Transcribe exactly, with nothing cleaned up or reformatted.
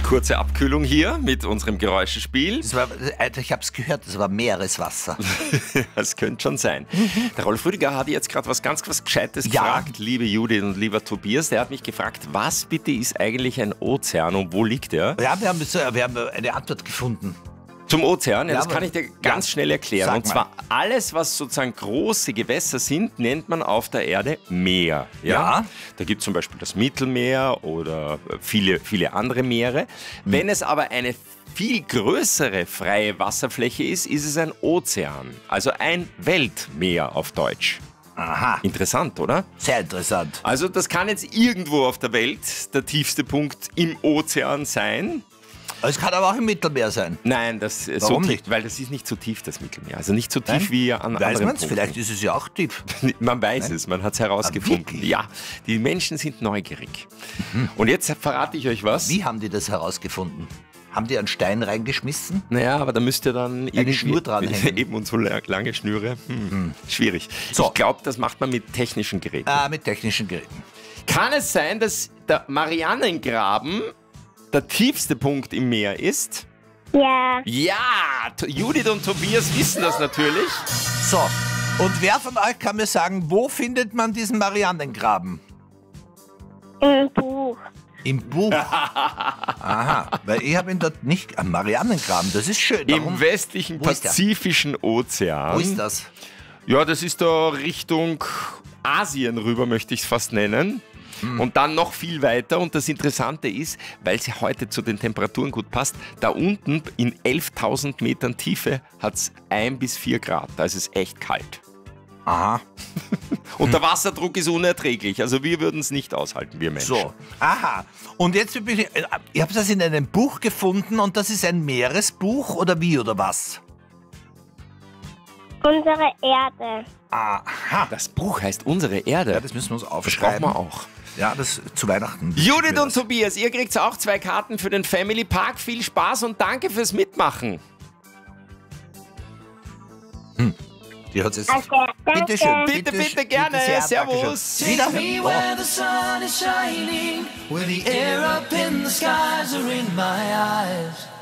Kurze Abkühlung hier mit unserem Geräuschespiel. Das war, ich habe es gehört, das war Meereswasser. Das könnte schon sein. Mhm. Der Rolf Rüdiger hat jetzt gerade was ganz was Gescheites ja. gefragt, liebe Judith und lieber Tobias. Der hat mich gefragt, was bitte ist eigentlich ein Ozean und wo liegt er? Ja, wir haben, wir haben eine Antwort gefunden. Zum Ozean, ja, ja, das kann ich dir ganz ja, schnell erklären. Und zwar mal. alles, was sozusagen große Gewässer sind, nennt man auf der Erde Meer. Ja? ja. Da gibt es zum Beispiel das Mittelmeer oder viele, viele andere Meere. Hm. Wenn es aber eine viel größere freie Wasserfläche ist, ist es ein Ozean. Also ein Weltmeer auf Deutsch. Aha. Interessant, oder? Sehr interessant. Also das kann jetzt irgendwo auf der Welt der tiefste Punkt im Ozean sein. Es kann aber auch im Mittelmeer sein. Nein, das Warum so tief, nicht? Weil das ist nicht so tief, das Mittelmeer. Also nicht so tief Nein? wie an weiß anderen man's? Punkten. Vielleicht ist es ja auch tief. Man weiß Nein? es, man hat es herausgefunden. Ah, ja, die Menschen sind neugierig. Mhm. Und jetzt verrate ich euch was. Wie haben die das herausgefunden? Haben die einen Stein reingeschmissen? Naja, aber da müsst ihr dann eine Schnur dranhängen. Eben und so lange Schnüre. Hm. Hm. Schwierig. So. Ich glaube, das macht man mit technischen Geräten. Ah, mit technischen Geräten. Kann es sein, dass der Marianengraben der tiefste Punkt im Meer ist? Ja. Ja, Judith und Tobias wissen das natürlich. So, und wer von euch kann mir sagen, wo findet man diesen Marianengraben? Im Buch. Im Buch? Aha, weil ich habe ihn dort nicht... Am Marianengraben, das ist schön. Warum? Im westlichen Wo ist der? Pazifischen Ozean. Wo ist das? Ja, das ist da Richtung Asien rüber, möchte ich es fast nennen. Und dann noch viel weiter. Und das Interessante ist, weil sie heute zu den Temperaturen gut passt, da unten in elftausend Metern Tiefe hat es ein bis vier Grad. Da ist es echt kalt. Aha. Und der Wasserdruck ist unerträglich. Also wir würden es nicht aushalten, wir Menschen. So, aha. Und jetzt bin ich... Ich habe das in einem Buch gefunden und das ist ein Meeresbuch oder wie oder was? Unsere Erde. Aha. Das Buch heißt Unsere Erde. Ja, das müssen wir uns Das aufschreiben. brauchen wir auch. Ja, das zu Weihnachten. Judith und Tobias, ihr kriegt auch zwei Karten für den Family Park. Viel Spaß und danke fürs Mitmachen. Hm. Die hat jetzt. Danke. Bitte schön. Bitte, bitte, bitte gerne. sehr, Servus. Dankeschön. Take me Wieder. where the sun is shining, where the air up in the skies are in my eyes.